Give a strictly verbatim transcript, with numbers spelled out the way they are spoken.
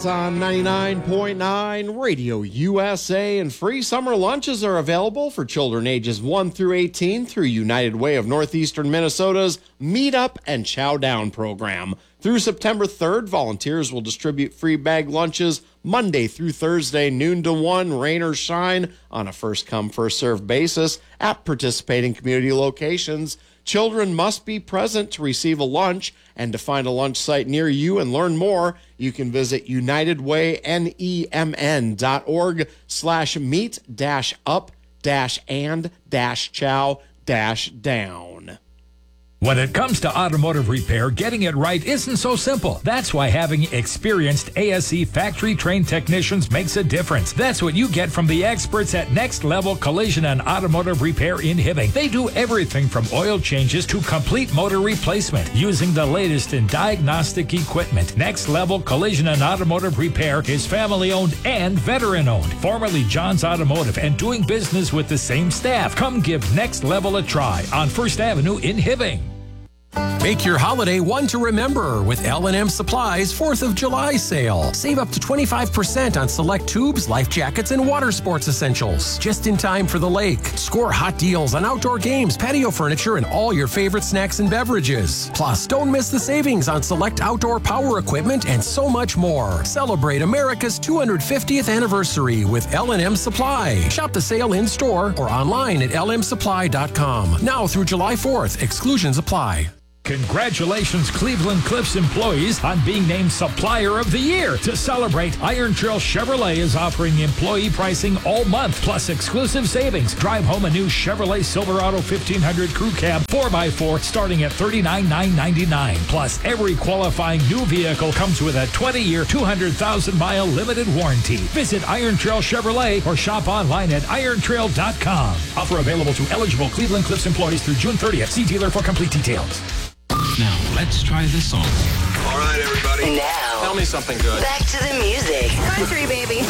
On ninety-nine point nine Radio U S A, and free summer lunches are available for children ages one through eighteen through United Way of Northeastern Minnesota's Meet Up and Chow Down program. Through September third, volunteers will distribute free bag lunches Monday through Thursday, noon to one, rain or shine, on a first-come, first-served basis at participating community locations. Children must be present to receive a lunch, and to find a lunch site near you and learn more, you can visit unitedwaynemn.org slash meet dash up dash and dash chow dash down. When it comes to automotive repair, getting it right isn't so simple. That's why having experienced A S E factory-trained technicians makes a difference. That's what you get from the experts at Next Level Collision and Automotive Repair in Hibbing. They do everything from oil changes to complete motor replacement using the latest in diagnostic equipment. Next Level Collision and Automotive Repair is family-owned and veteran-owned. Formerly John's Automotive and doing business with the same staff. Come give Next Level a try on First Avenue in Hibbing. Make your holiday one to remember with L and M Supply's fourth of July sale. Save up to twenty-five percent on select tubes, life jackets, and water sports essentials. Just in time for the lake. Score hot deals on outdoor games, patio furniture, and all your favorite snacks and beverages. Plus, don't miss the savings on select outdoor power equipment and so much more. Celebrate America's two hundred fiftieth anniversary with L and M Supply. Shop the sale in-store or online at L M supply dot com. Now through July fourth. Exclusions apply. Congratulations, Cleveland Cliffs employees, on being named Supplier of the Year. To celebrate, Iron Trail Chevrolet is offering employee pricing all month, plus exclusive savings. Drive home a new Chevrolet Silverado fifteen hundred Crew Cab four by four starting at thirty-nine thousand nine hundred ninety-nine dollars. Plus, every qualifying new vehicle comes with a twenty-year, two hundred thousand mile limited warranty. Visit Iron Trail Chevrolet or shop online at iron trail dot com. Offer available to eligible Cleveland Cliffs employees through June thirtieth. See dealer for complete details. Now, let's try this song. All right, everybody. Now, tell me something good. Back to the music. Country, baby.